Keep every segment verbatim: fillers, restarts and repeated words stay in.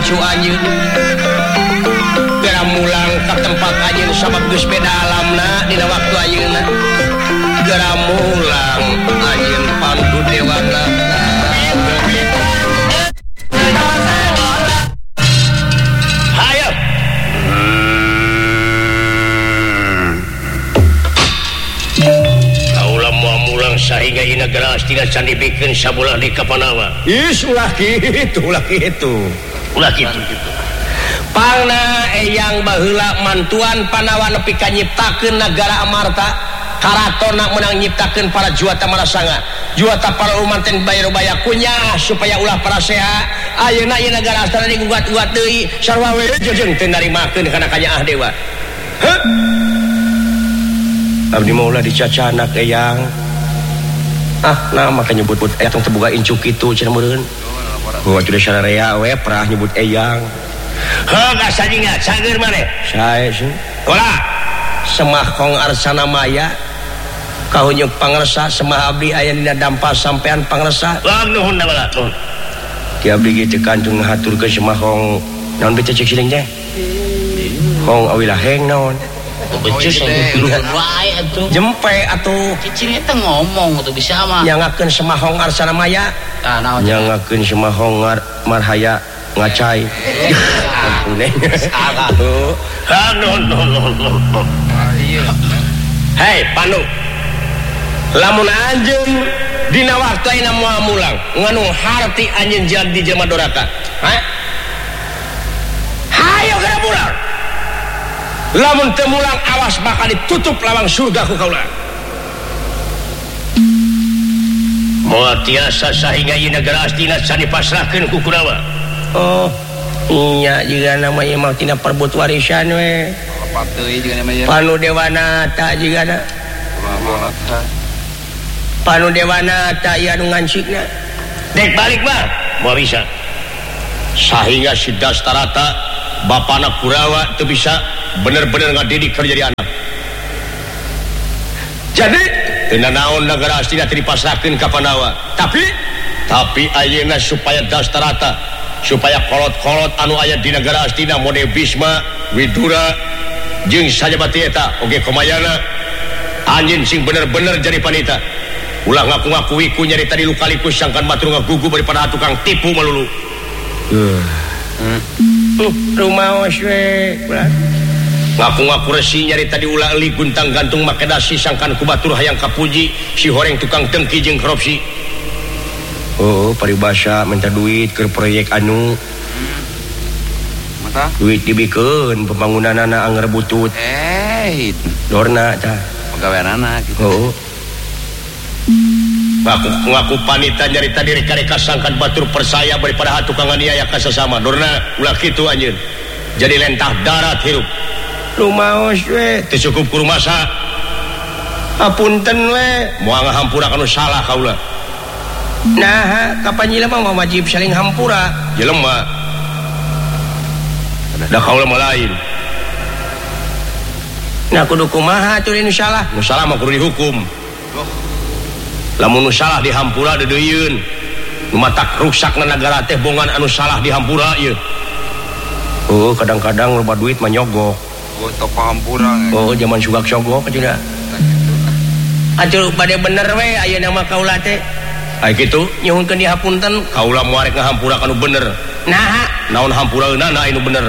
cu anjeun geura mulang ka tempat anjeun sabab geus beda alamna dina waktu ayeuna geura mulang anjeun pandu dewana hayo kaulah moal mulang sahingga ieu nagara astina can dibikeun sabulah di Kapanawa is ulah kitu ulah kitu ulah kitu pangna eyang baheula mantuan Panawa nepi ka nyiptakeun nagara Amarta karatona menang nyiptakeun para juwata marasanga juwata para umanten bayar-bayar kunya supaya ulah praseha ayeuna ieu nagara astana digugat-gugat deui sarua we jeung teu narimakeun kana kanyaah dewa heuh abdi mah ulah dicacanak eyang ah nah maka nyebut aya tong terbuka incuk kitu cenah meureun oh atuh sararea we perah nyebut eyang heuh kasadinga cager maneh sae sih ulah semahkong arsana maya kahunyuk pangresa semah abdi aya dina dampa sampean pangresa lang nuhun da bala nuhun ki abdi ge teu kantung ngahaturkeun semahkong naon bece cek siling teh hong awi laheng naon becus wae atuh jempe atuh cicing eta ngomong atuh bisa mah nyangakeun semahong arsana maya ah naon nyangakeun semahong marhaya ngacai ampune atuh ha non non non hei Panu lamun anjeun dina waktu ayeuna moal mulang nganu harti anjeun jadi jelema doraka ha hayo kana mulang lamun teu mulang awas bakal ditutup lawang surga ku kaula moal tiasa sahingga ieu nagara astina can dipasrahkeun ku Kurawa oh iya juga namanya mah tina perbut warisan we Panu Dewanata juga na Panu Dewanata iya nu ngansikna dek balik mah moal bisa sahingga si Dastarata bapana Kurawa teu bisa bener-bener ngadidik keur jadi anak jadi teu naon nagara astina teu dipasrahkeun ka Panawa tapi tapi ayeuna supaya Dastarata supaya kolot-kolot anu aya di nagara astina mode Bisma Widura jeung sajabati eta oge komayana anjeun sing bener-bener jadi panita ulah ngaku-ngakui ku nyarita di lukalikus sangkan batur ngagugu daripada tukang tipu melulu uh. uh, rumaos we ngaku-ngaku resi nyarita di ulah eli guntang gantung make dasi sangkan ku batur hayang kapuji si horeng tukang dengki jeung korupsi oh paribasa minta duit ke proyek anu mata duit dibikeun pembangunanana anger butut eh dorna tah pagaweanana gitu oh ngaku ngaku panita nyarita diri kareka sangkan batur persaya daripada tukang aniaya ka sasama dorna ulah kitu anjeun jadi lentah darat hirup lumaos we teu cukup ku rumasa apunten we moal ngahampura anu salah kaula nah kapan jelema mah wajib saling hampura jelema da kaula mah lain nah kudu kumaha atuh nu salah nu salah mah kudu dihukum lamun nu salah dihampura deudeuyeun nu matak rusakna nagara teh bongan anu salah dihampura ieu oh kadang-kadang loba duit mah nyogok oh topa hampura oh zaman sugak sogok cenah atuh bade bener we ayeuna mah kaula teh ai kitu nyuhunkeun dihapunten kaula moal rek ngahampura anu bener nah naon hampuraeunana anu bener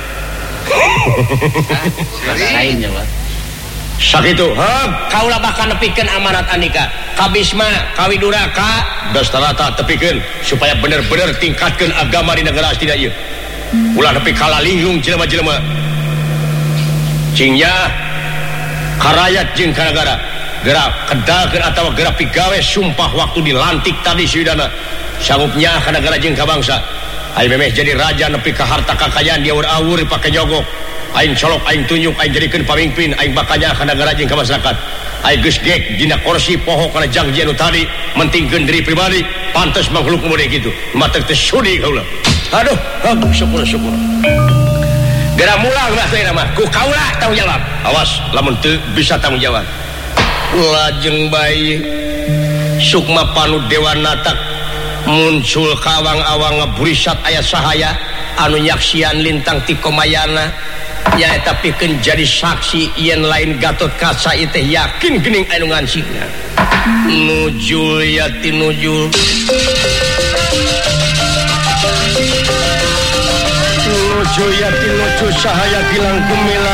lain nya Pak sakitu heuh kaula bakal nepikeun amanat andika ka Bisma ka Widura ka Dastarata tepikeun supaya bener-bener tingkatkeun agama di negara astina ieu ulah nepi ka lalinglung jelema-jelema cingnya ka rakyat jeung ka nagara gerak kedakeun atawa gerak pigawe sumpah waktu dilantik tadi sidana sanggupnya ka nagara jeung ka bangsa ai memeh jadi raja nepi ka harta kakayaan dia awur-awur dipake nyogok aing colok aing tunjuk aing jadikeun pamimpin aing bakanya ka nagara jeung ka masyarakat aing geus gek dina kursi poho kana janji anu tadi mentingkeun diri pribadi pantes makhluk mode kitu matek teh sudi kaula aduh syukur syukur gerak mulang mah teh mah ku kaula tanggung jawab awas lamun teu bisa tanggung jawab lajeng bayi Sukma Panu Dewanata muncul kawang-awang ngeburisat ayat sahaya anu nyaksian lintang ti Komayana ya tapi kan jadi saksi yen lain Gatot Kaca teh yakin geuning anu ngansingna nujul ya tinujul nujul ya tinujul sahaya bilang kumila